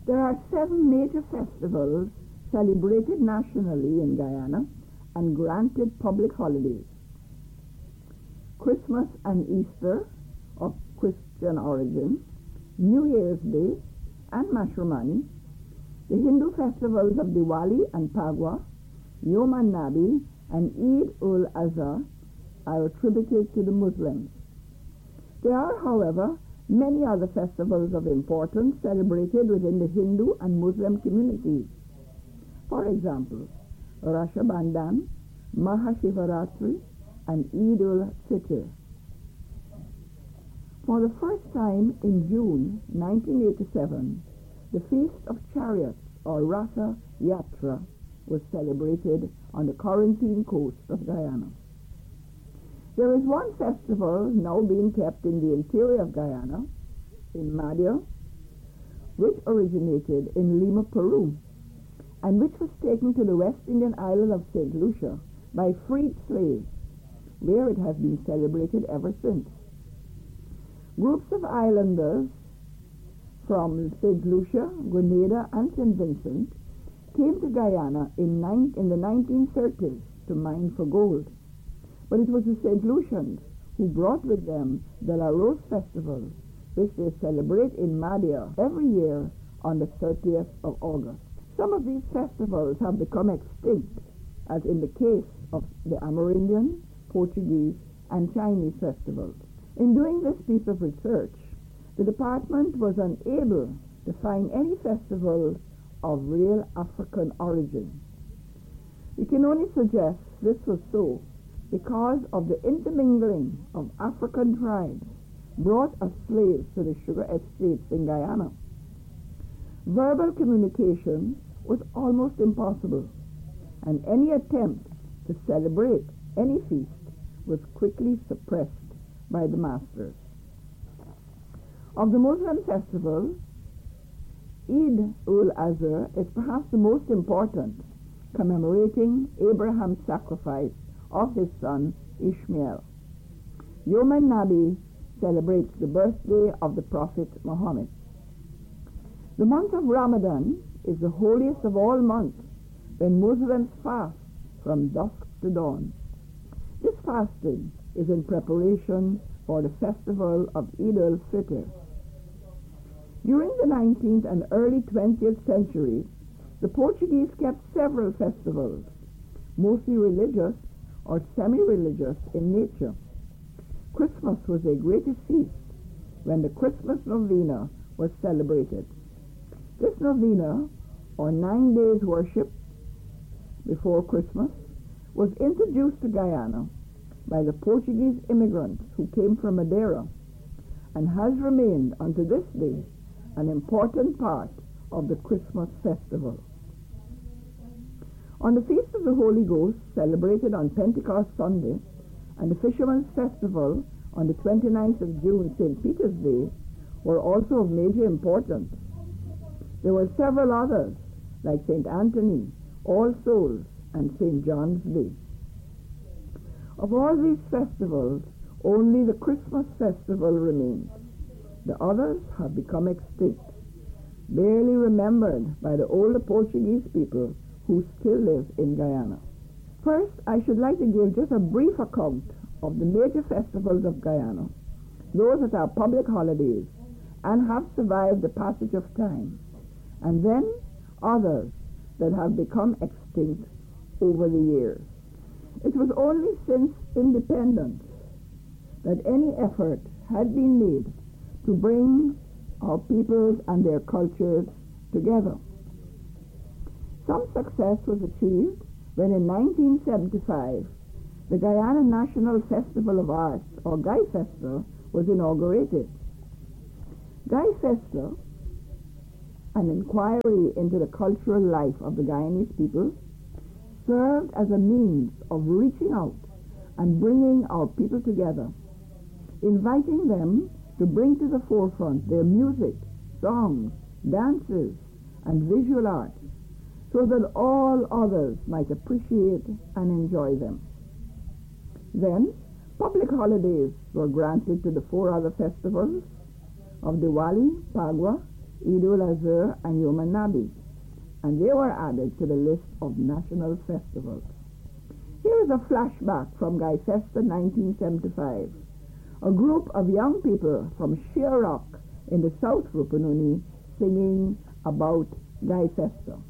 There are 7 major festivals celebrated nationally in Guyana and granted public holidays. Christmas and Easter of Christian origin, New Year's Day and Mashramani, the Hindu festivals of Diwali and Pagwa, Yom Nabi and Eid-ul-Azha are attributed to the Muslims. There are, however, many other festivals of importance celebrated within the Hindu and Muslim communities. For example, Rasha Bandhan, Mahashivaratri, and Eid-ul-Fitr. For the first time in June 1987, the Feast of Chariots, or Ratha Yatra, was celebrated on the Corentyne coast of Guyana. There is one festival now being kept in the interior of Guyana, in Madia, which originated in Lima, Peru, and which was taken to the West Indian island of St. Lucia by freed slaves, where it has been celebrated ever since. Groups of islanders from St. Lucia, Grenada, and St. Vincent came to Guyana in the 1930s to mine for gold. But it was the St. Lucians who brought with them the La Rose Festival, which they celebrate in Madia every year on the 30th of August. Some of these festivals have become extinct, as in the case of the Amerindian, Portuguese, and Chinese festivals. In doing this piece of research, the department was unable to find any festival of real African origin. We can only suggest this was so because of the intermingling of African tribes brought as slaves to the sugar estates in Guyana. Verbal communication was almost impossible, and any attempt to celebrate any feast was quickly suppressed by the masters. Of the Muslim festivals, Eid-ul-Azha is perhaps the most important, commemorating Abraham's sacrifice of his son Ishmael. Yom Nabi celebrates the birthday of the Prophet Muhammad. The month of Ramadan is the holiest of all months, when Muslims fast from dusk to dawn. This fasting is in preparation for the festival of Eid al-Fitr. During the 19th and early 20th centuries, the Portuguese kept several festivals, mostly religious or semi-religious in nature. Christmas was their greatest feast, when the Christmas novena was celebrated. This novena, or 9 days worship before Christmas, was introduced to Guyana by the Portuguese immigrants who came from Madeira, and has remained unto this day an important part of the Christmas festival. On the Feast of the Holy Ghost, celebrated on Pentecost Sunday, and the Fisherman's Festival on the 29th of June, St. Peter's Day, were also of major importance. There were several others, like St. Anthony, All Souls, and St. John's Day. Of all these festivals, only the Christmas festival remains. The others have become extinct, barely remembered by the older Portuguese people who still live in Guyana. First, I should like to give just a brief account of the major festivals of Guyana, those that are public holidays and have survived the passage of time, and then others that have become extinct over the years. It was only since independence that any effort had been made to bring our peoples and their cultures together. Some success was achieved when in 1975 the Guyana National Festival of Arts, or Guy Festa, was inaugurated. Guy Festa, an inquiry into the cultural life of the Guyanese people, served as a means of reaching out and bringing our people together, inviting them to bring to the forefront their music, songs, dances, and visual arts, so that all others might appreciate and enjoy them. Then, public holidays were granted to the 4 other festivals of Diwali, Pagwa, Eid ul-Azha, and Yom Nabi, and they were added to the list of national festivals. Here is a flashback from Guyfesta 1975. A group of young people from Sheer Rock in the South Rupununi singing about Guyfesta.